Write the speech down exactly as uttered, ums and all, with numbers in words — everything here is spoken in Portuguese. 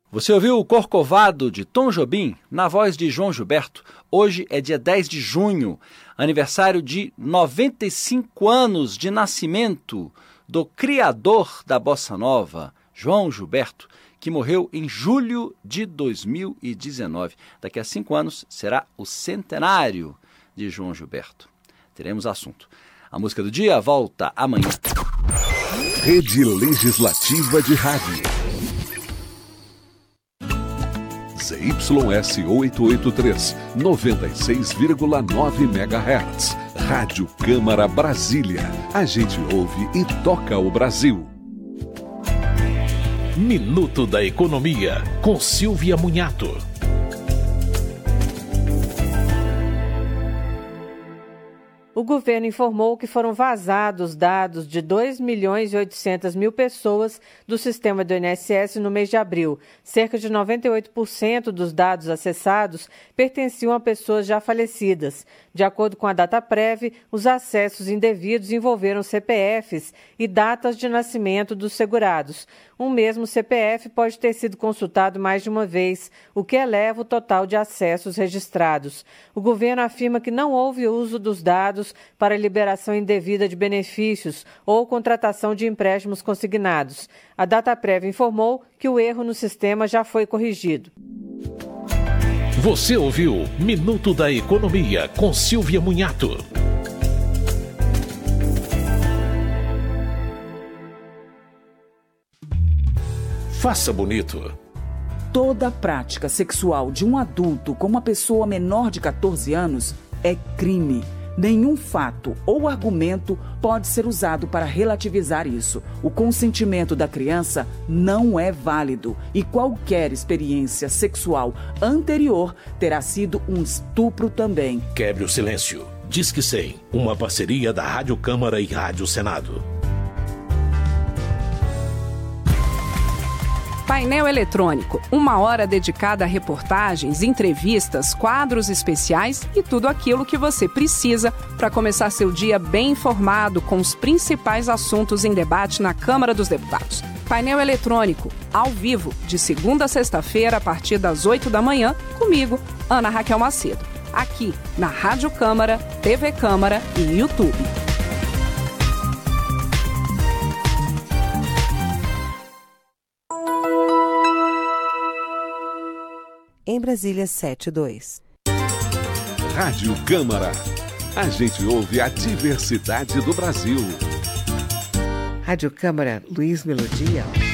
Você ouviu o Corcovado de Tom Jobim, na voz de João Gilberto. Hoje é dia dez de junho, aniversário de noventa e cinco anos de nascimento do criador da Bossa Nova, João Gilberto, que morreu em julho de dois mil e dezenove. Daqui a cinco anos será o centenário de João Gilberto. Teremos assunto. A música do dia volta amanhã. Rede Legislativa de Rádio. Z Y S oitocentos e oitenta e três, noventa e seis vírgula nove megahertz. Rádio Câmara Brasília. A gente ouve e toca o Brasil. Minuto da Economia, com Silvia Munhato. O governo informou que foram vazados dados de dois milhões e oitocentas mil pessoas do sistema do I N S S no mês de abril. Cerca de noventa e oito por cento dos dados acessados pertenciam a pessoas já falecidas. De acordo com a Dataprev, os acessos indevidos envolveram C P Fs e datas de nascimento dos segurados. Um mesmo C P F pode ter sido consultado mais de uma vez, o que eleva o total de acessos registrados. O governo afirma que não houve uso dos dados para liberação indevida de benefícios ou contratação de empréstimos consignados. A Dataprev informou que o erro no sistema já foi corrigido. Você ouviu Minuto da Economia com Silvia Munhato. Faça bonito. Toda prática sexual de um adulto com uma pessoa menor de catorze anos é crime. Nenhum fato ou argumento pode ser usado para relativizar isso. O consentimento da criança não é válido e qualquer experiência sexual anterior terá sido um estupro também. Quebre o silêncio. Disque cem, uma parceria da Rádio Câmara e Rádio Senado. Painel Eletrônico, uma hora dedicada a reportagens, entrevistas, quadros especiais e tudo aquilo que você precisa para começar seu dia bem informado com os principais assuntos em debate na Câmara dos Deputados. Painel Eletrônico, ao vivo, de segunda a sexta-feira, a partir das oito da manhã, comigo, Ana Raquel Macedo, aqui na Rádio Câmara, T V Câmara e YouTube. Em Brasília, sete dois. Rádio Câmara. A gente ouve a diversidade do Brasil. Rádio Câmara, Luiz Melodia.